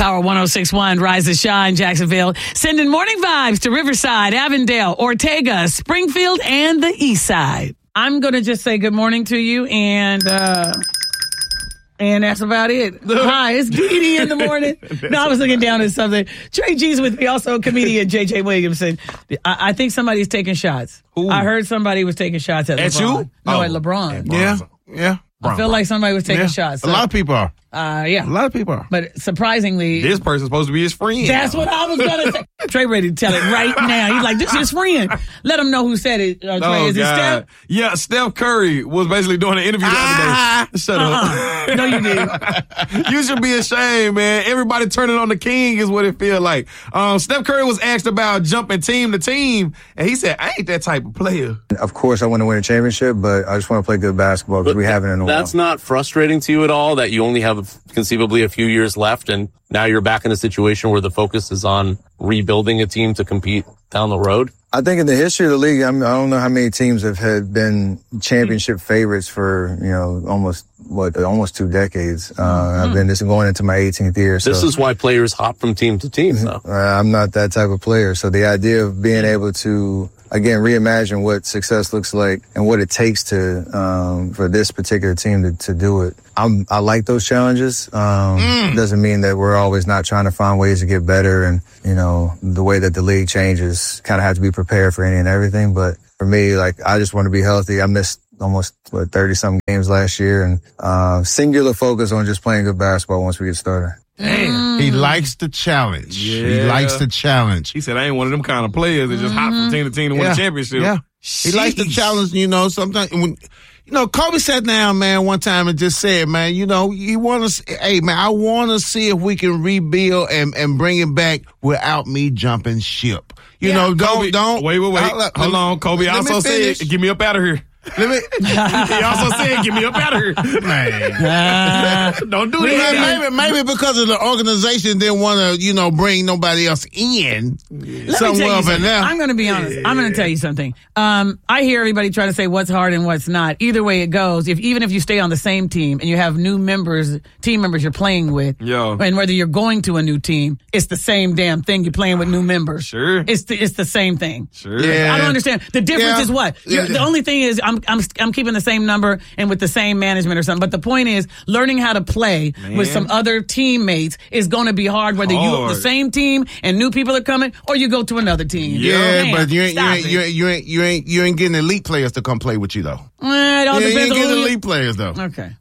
Power 106.1, Rise and Shine, Jacksonville. Sending morning vibes to Riverside, Avondale, Ortega, Springfield, and the East Side. I'm going to just say good morning to you, and that's about it. Hi, it's Dee in the morning. No, I was looking down at something. Trey G's with me, also comedian J.J. Williamson. I think somebody's taking shots. Ooh. I heard somebody was taking shots at LeBron. At you? No, at LeBron. Yeah. I feel like somebody was taking shots. So. A lot of people are. Yeah. A lot of people are. But surprisingly, this person's supposed to be his friend. That's what I was going to say. Trey ready to tell it right now. He's like, this is his friend. Let him know who said it, Trey. Is it Steph? Yeah, Steph Curry was basically doing an interview the other day. Shut up. No, you didn't. You should be ashamed, man. Everybody turning on the king is what it feels like. Steph Curry was asked about jumping team to team, and he said, I ain't that type of player. Of course, I want to win a championship, but I just want to play good basketball because we haven't in a while. That's not frustrating to you at all that you only have conceivably a few years left, and now you're back in a situation where the focus is on rebuilding a team to compete down the road? I think in the history of the league, I don't know how many teams have been championship favorites for, almost 2 decades. I've been going into my 18th year. So. This is why players hop from team to team, though. I'm not that type of player. So the idea of being able to, again, reimagine what success looks like and what it takes to for this particular team to do it. I like those challenges. Doesn't mean that we're always not trying to find ways to get better. And, the way that the league changes, kind of have to be prepared for any and everything. But for me, I just want to be healthy. I missed almost 30-something games last year, and singular focus on just playing good basketball once we get started. Damn. He likes the challenge. Yeah. He likes the challenge. He said, I ain't one of them kind of players that just hop from team to team to win a championship. Yeah. He likes the challenge, sometimes when Kobe sat down, man, one time and just said, man, you want to, hey, man, I want to see if we can rebuild and bring it back without me jumping ship. Don't. Wait. Hold on. Kobe also said, get me up out of here. He also said, get me up out of here. Man. Don't do that. Maybe because of the organization didn't want to, bring nobody else in. I'm going to be honest. I'm going to tell you something. I hear everybody try to say what's hard and what's not. Either way it goes, even if you stay on the same team and you have new team members you're playing with, and whether you're going to a new team, it's the same damn thing. You're playing with new members. Sure. It's the same thing. Sure. Yeah. I don't understand. The difference is what? The only thing is I'm keeping the same number and with the same management or something. But the point is, learning how to play with some other teammates is going to be hard, whether you're the same team and new people are coming, or you go to another team. Yeah, but you ain't getting elite players to come play with you though. It all depends you ain't on getting elite players though. Okay.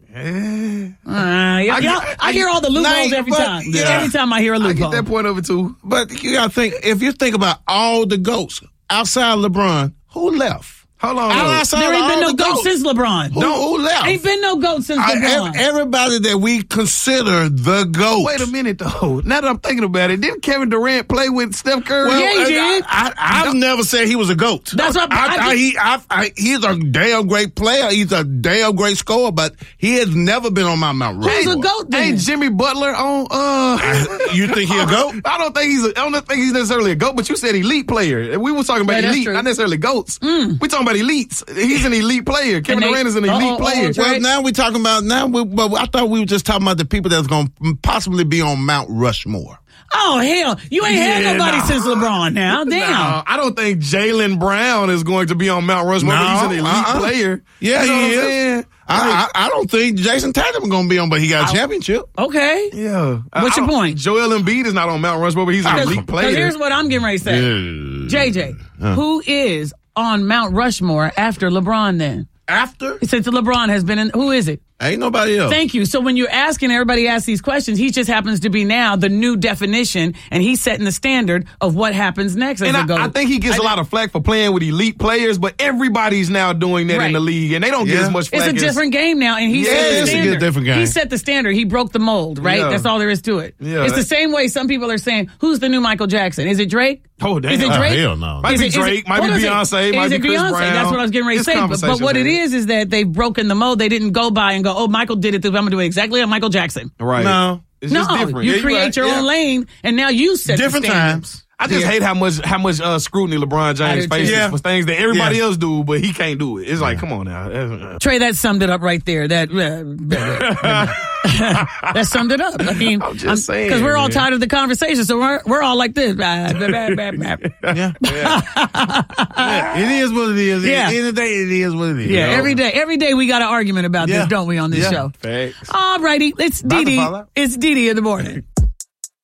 I hear all the loopholes every time. Every time I hear a loophole. I get that point over too. But you gotta think, if you think about all the GOATs outside LeBron, who left? Hold on. There ain't been no GOAT since LeBron. Who left? Ain't been no GOAT since LeBron. Everybody that we consider the GOAT. Wait a minute, though. Now that I'm thinking about it, didn't Kevin Durant play with Steph Curry? Well, yeah, he did. I've never said he was a GOAT. That's what he's a damn great player. He's a damn great scorer, but he has never been on my Mount Rushmore. Who's a GOAT then? Ain't Jimmy Butler on? You think he a GOAT? I don't think he's necessarily a GOAT, but you said elite player. We were talking about elite, not necessarily GOATs. We talking about elites. He's an elite player. Kevin Durant is an elite player. Well, now we're talking about but I thought we were just talking about the people that's going to possibly be on Mount Rushmore. Oh, hell. You ain't had nobody since LeBron now. Damn. No, I don't think Jaylen Brown is going to be on Mount Rushmore. He's an elite player. Yeah, he is. I don't think Jason Tatum is going to be on, but he got a championship. Okay. Yeah. What's your point? Joel Embiid is not on Mount Rushmore, but he's an elite player. Here's what I'm getting ready to say. JJ, who is on Mount Rushmore after LeBron then? After? Since LeBron has been in, who is it? Ain't nobody else. Thank you. So when you're asking, everybody asks these questions, he just happens to be now the new definition, and he's setting the standard of what happens next. And I think he gets a lot of flack for playing with elite players, but everybody's now doing that in the league, and they don't get as much flack. It's a different game now, and he set the standard. It's a different game. He set the standard. He broke the mold, right? That's all there is to it. Yeah, it's the same way some people are saying, who's the new Michael Jackson? Is it Drake? Oh, damn. Is it Drake? Hell no. Might be Drake, might be Beyonce, might be Chris Brown. That's what I was getting ready to say. But what it is that they've broken the mold. They didn't go by and go, oh, Michael did it, I'm going to do it exactly like Michael Jackson. Right. No. It's just different. You create your own lane, and now you set different the standards. times. I just hate how much scrutiny LeBron James faces for things that everybody else do, but he can't do it. It's like, come on now. Trey, that summed it up right there. That summed it up. I mean, I'm just saying, because we're all tired of the conversation, so we're all like this. Yeah. It is what it is. Yeah. At the end of the day, it is what it is. Yeah, every day we got an argument about this, don't we, on this show? Thanks. All righty, it's Dee Dee. It's Dee Dee in the morning.